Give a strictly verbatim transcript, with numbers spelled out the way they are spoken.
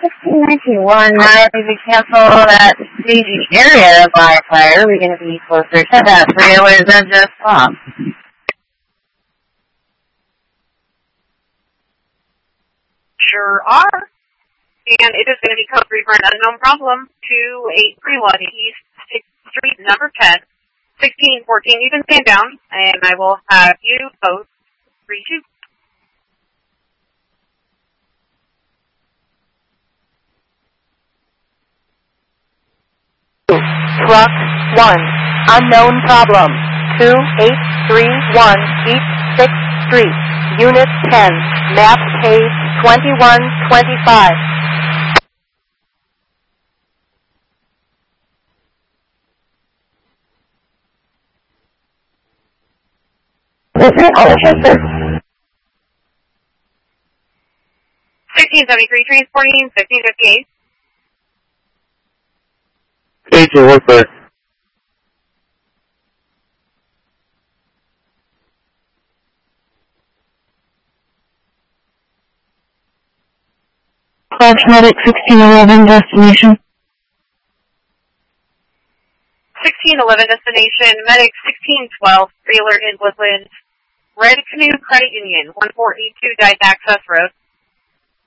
sixteen ninety-one, now if we cancel that staging area modifier, we're going to be closer to that trailer than just Bob. Sure are. And it is going to be code three for an unknown problem, two eight three one East sixth Street, number ten, sixteen fourteen. You can stand down, and I will have you both three two. Truck one, unknown problem, two eight three one East sixth Street, Unit ten, map page twenty-one twenty-five. sixteen seventy-three, transporting fifteen fifty-eight. Agent, what's that? Fox Medic sixteen eleven destination. sixteen eleven destination, Medic sixteen twelve, trailer in Woodland, Red Canoe Credit Union, one four eight two Dyke Access Road.